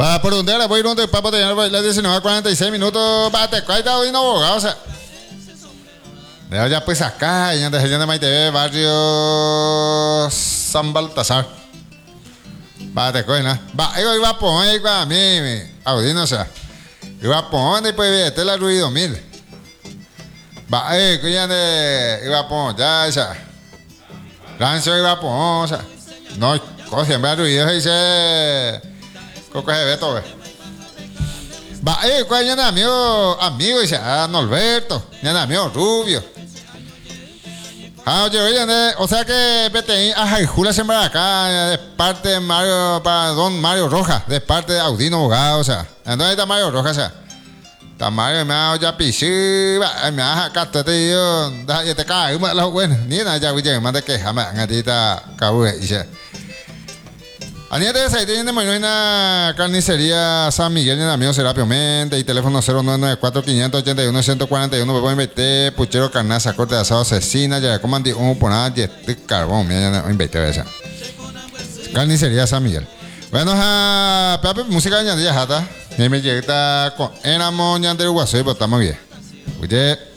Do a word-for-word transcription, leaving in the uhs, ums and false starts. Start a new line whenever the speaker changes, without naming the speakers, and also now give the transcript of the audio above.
Para por un día, voy a ir un día para tener las diecinueve cuarenta y seis minutos. Bate, cuenta hoy no abogado, o sea. De ya pues acá, y antes de Maite, barrio San Baltasar. Bate, coina. Va, yo iba a poner a mí, audino, o sea. Iba a poner después de este la ruido mil. Va, eh, que ya de. Iba a poner, ya, o sea. Rancio iba a poner, o sea. No, cosa, siempre ha ruido, dice. Coco se ve todo, va, eh, cuál ya amigo, amigo, dice, ah, Norberto, ya amigo Rubio. Ah, oye, oye, o sea que P T I a Jaijula sembrar acá, de parte de Mario, para don Mario Rojas, de parte de Audino Abogado, o sea, ¿dónde está Mario Rojas, o sea? Está Mario, me ha ya pichi, va, me ha acá, te digo, ya te cae, bueno, bueno, ni nada, ya, oye, me de queja, me han dicho, cabrón, dice. Aniete de tiene una carnicería San Miguel en amigo Serapio Mente y teléfono cero nueve nueve cuatro, cinco ocho uno, uno cuatro uno, me pueden meter puchero, carnaza, corte de asado, asesina, ya comandí un ponada, de carbón, mira, ya no invité esa. Carnicería San Miguel. Bueno, a Pepe, música de Ñandilla Jata, y me llega con Enamo Ñandero Guasoy, pero estamos bien. Oye.